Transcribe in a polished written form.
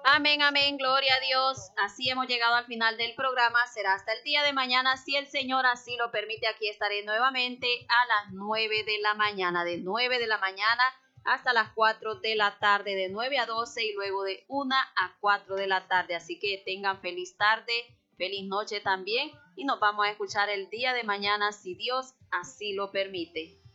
Amén, amén, gloria a Dios. Así hemos llegado al final del programa. Será hasta el día de mañana, si el Señor así lo permite. Aquí estaré nuevamente a las 9 de la mañana, de 9 de la mañana hasta las 4 de la tarde, de 9 a 12 y luego de 1 a 4 de la tarde. Así que tengan feliz tarde, feliz noche también y nos vamos a escuchar el día de mañana, si Dios así lo permite.